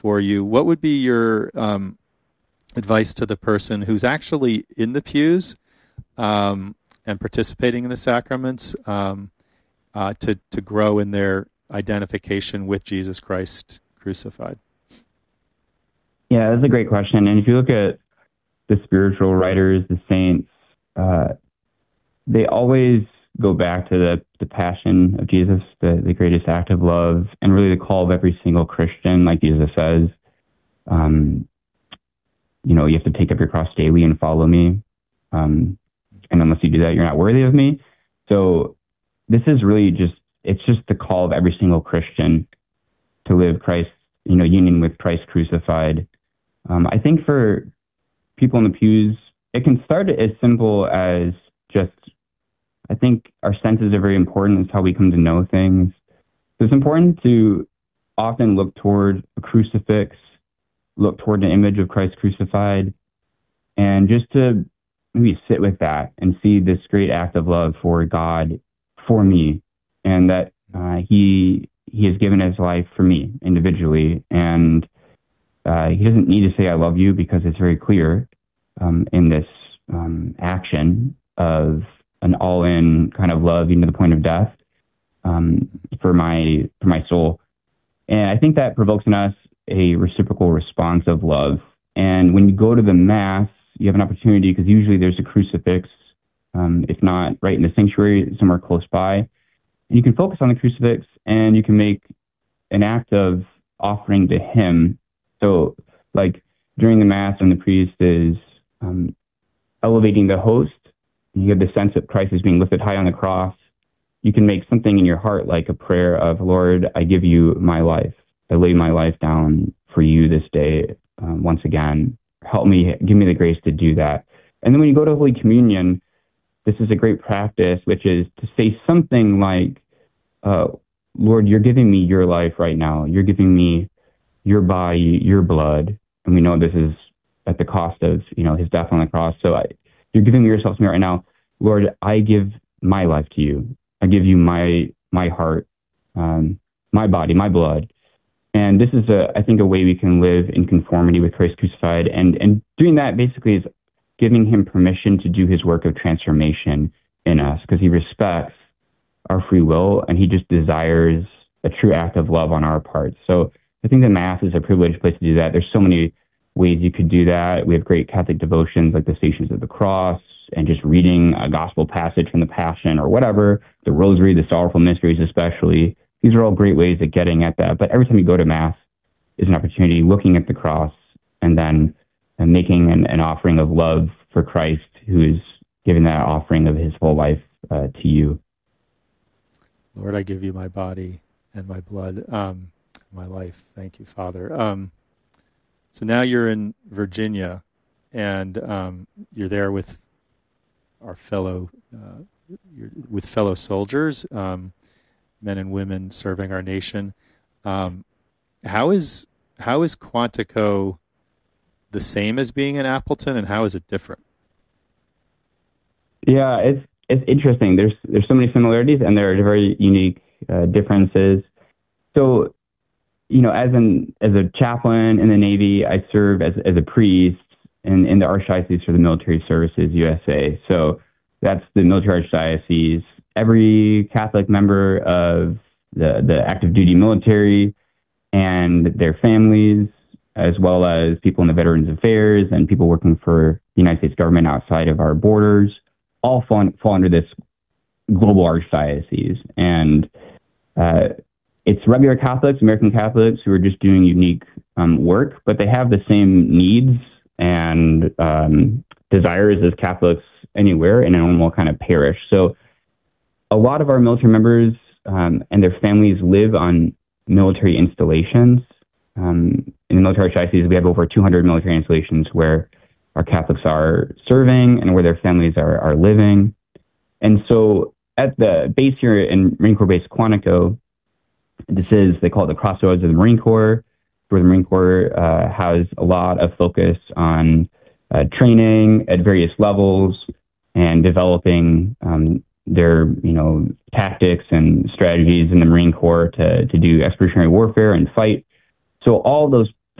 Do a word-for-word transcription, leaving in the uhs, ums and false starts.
for you. What would be your um, advice to the person who's actually in the pews um, and participating in the sacraments um, uh, to to grow in their identification with Jesus Christ crucified? Yeah, that's a great question. And if you look at the spiritual writers, the saints, uh, they always go back to the, the passion of Jesus, the, the greatest act of love, and really the call of every single Christian, like Jesus says. Um, you know, you have to take up your cross daily and follow me. Um, and unless you do that, you're not worthy of me. So this is really just, it's just the call of every single Christian to live Christ, you know, union with Christ crucified. Um, I think for people in the pews, it can start as simple as just, I think our senses are very important. It's how we come to know things. So it's important to often look toward a crucifix, look toward an image of Christ crucified, and just to maybe sit with that and see this great act of love for God, for me, and that uh, he he has given his life for me individually. And uh, he doesn't need to say I love you, because it's very clear um, in this um, action of an all-in kind of love, even to the point of death, um, for my for my soul. And I think that provokes in us a reciprocal response of love. And when you go to the Mass, you have an opportunity, because usually there's a crucifix, um, if not right in the sanctuary, somewhere close by. And you can focus on the crucifix, and you can make an act of offering to him. So, like, during the Mass, when the priest is um, elevating the host, you have the sense that Christ is being lifted high on the cross. You can make something in your heart like a prayer of, Lord, I give you my life. I lay my life down for you this day. Um, once again, help me, give me the grace to do that. And then when you go to Holy Communion, this is a great practice, which is to say something like, uh, Lord, you're giving me your life right now. You're giving me your body, your blood. And we know this is at the cost of, you know, his death on the cross. So I, you're giving yourself to me right now. Lord, I give my life to you. I give you my my heart, um, my body, my blood. And this is, a, I think, a way we can live in conformity with Christ crucified. And, and doing that basically is giving him permission to do his work of transformation in us, because he respects our free will, and he just desires a true act of love on our part. So I think the Mass is a privileged place to do that. There's so many ways you could do that. We have great Catholic devotions like the Stations of the Cross, and just reading a gospel passage from the Passion or whatever, the Rosary, the Sorrowful Mysteries especially. These are all great ways of getting at that. But every time you go to Mass is an opportunity looking at the cross, and then and making an, an offering of love for Christ, who is giving that offering of his whole life uh, to you. Lord, I give you my body and my blood, um, my life. Thank you, Father. Um, so now you're in Virginia, and um, you're there with our fellow, uh, you're with fellow soldiers, um, men and women serving our nation. Um, how is how is Quantico the same as being in Appleton, and how is it different? Yeah, it's it's interesting. There's there's so many similarities, and there are very unique uh, differences. So, you know, as an as a chaplain in the Navy, I serve as as a priest in, in the Archdiocese for the Military Services U S A. So that's the military archdiocese. Every Catholic member of the the active duty military and their families, as well as people in the Veterans Affairs and people working for the United States government outside of our borders, all fall, fall under this global archdiocese. And uh, it's regular Catholics, American Catholics, who are just doing unique um, work, but they have the same needs and um, desires as Catholics anywhere in a normal kind of parish. So a lot of our military members um, and their families live on military installations. Um, in the military archdiocese, we have over two hundred military installations where our Catholics are serving and where their families are, are living. And so at the base here in Marine Corps Base Quantico, this is, they call it the crossroads of the Marine Corps, where the Marine Corps uh, has a lot of focus on uh, training at various levels and developing um, their, you know, tactics and strategies in the Marine Corps to, to do expeditionary warfare and fight. So all those